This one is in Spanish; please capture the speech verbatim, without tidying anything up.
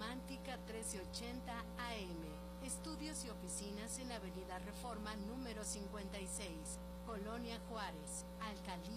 Romántica trece ochenta A M. Estudios y oficinas en Avenida Reforma número cincuenta y seis, Colonia Juárez, Alcaldía